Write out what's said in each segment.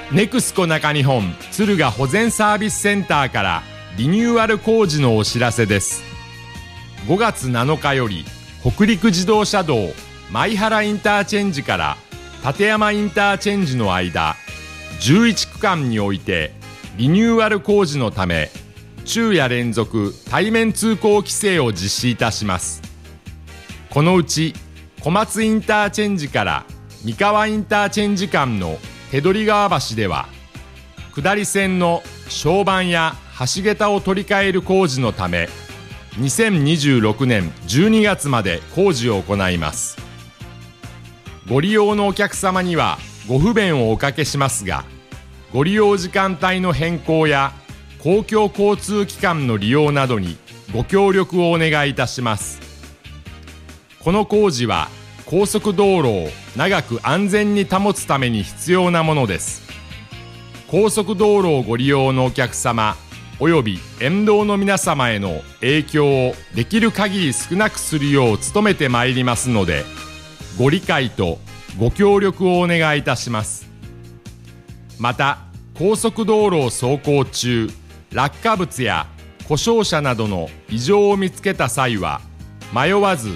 ネクスコ中日本敦賀保全サービスセンターからリニューアル工事のお知らせです。5月7日より北陸自動車道米原インターチェンジから立山インターチェンジの間11区間においてリニューアル工事のため昼夜連続対面通行規制を実施いたします。このうち小松インターチェンジから三河インターチェンジ間の手取川橋では下り線の床板や橋桁を取り替える工事のため2026年12月まで工事を行います。ご利用のお客様にはご不便をおかけしますが、ご利用時間帯の変更や公共交通機関の利用などにご協力をお願いいたします。この工事は高速道路を長く安全に保つために必要なものです。高速道路をご利用のお客様および沿道の皆様への影響をできる限り少なくするよう努めてまいりますので、ご理解とご協力をお願いいたします。また高速道路を走行中、落下物や故障車などの異常を見つけた際は迷わず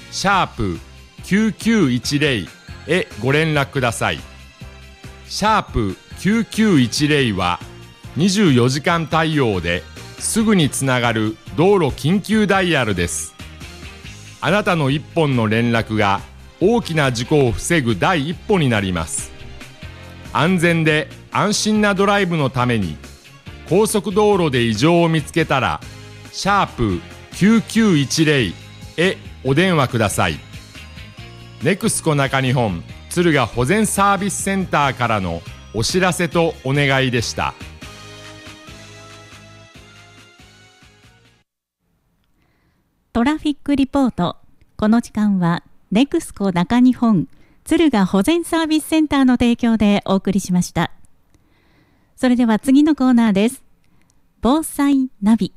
#9910へご連絡ください。#9910は24時間対応ですぐにつながる道路緊急ダイヤルです。あなたの一本の連絡が大きな事故を防ぐ第一歩になります。安全で安心なドライブのために高速道路で異常を見つけたら#9910へお電話ください。ネクスコ中日本敦賀保全サービスセンターからのお知らせとお願いでした。 トラフィックリポート。この時間はネクスコ中日本敦賀保全サービスセンターの提供でお送りしました。それでは次のコーナーです。防災ナビ。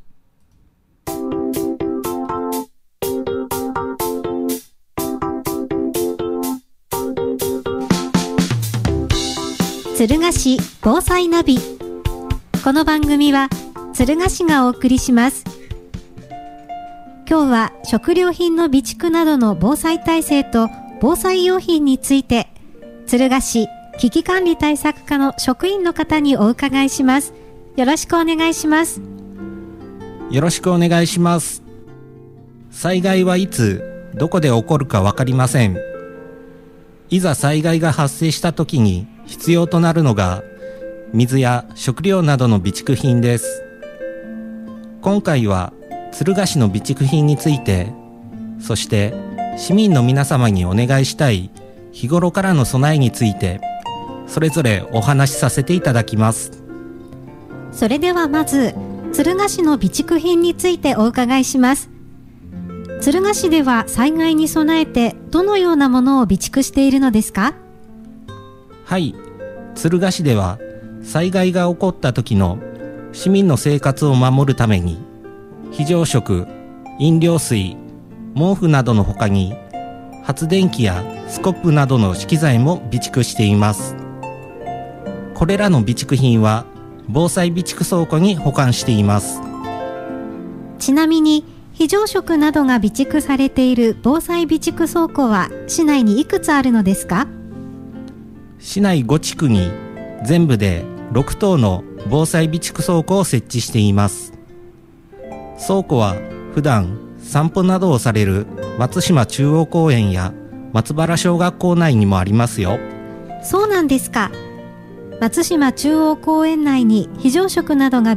敦賀市防災ナビ。この番組は敦賀市がお送りします。今日は食料品の備蓄などの防災体制と防災用品について敦賀市危機管理対策課の職員の方にお伺いします。よろしくお願いします。 よろしくお願いします。災害はいつどこで起こるか分かりません。いざ災害が発生した時に必要となるのが水や食料などの備蓄品です。今回は敦賀市の備蓄品について、そして市民の皆様にお願いしたい日頃からの備えについてそれぞれお話しさせていただきます。 それではまず敦賀市の備蓄品についてお伺いします。敦賀市では災害に備えてどのようなものを備蓄しているのですか？ はい、敦賀市では災害が起こった時の市民の生活を守るために非常食、飲料水、毛布などの他に発電機やスコップなどの資機材も備蓄しています。これらの備蓄品は防災備蓄倉庫に保管しています。 ちなみに非常食などが備蓄されている防災備蓄倉庫は市内にいくつあるのですか？ 市内5地区に全部で6棟の防災備蓄倉庫を設置しています。倉庫は普段散歩などをされる松島中央公園や松原小学校内にもありますよ。 そうなんですか。松島中央公園内に非常食などが